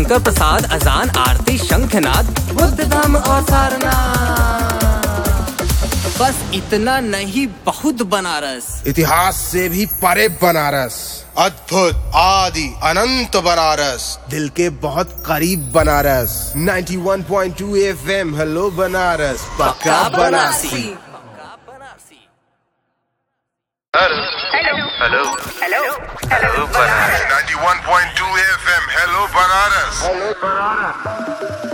शंकर प्रसाद, अजान, आरती, शंखनाद, बुद्ध धाम और सारनाथ। बस इतना नहीं, बहुत बनारस। इतिहास से भी परे बनारस, अद्भुत, आदि, अनंत बनारस, दिल के बहुत करीब बनारस। 91.2 FM, हेलो बनारस, पक्का Banarasi. Hello Banaras. 91.2 FM, hello Banaras.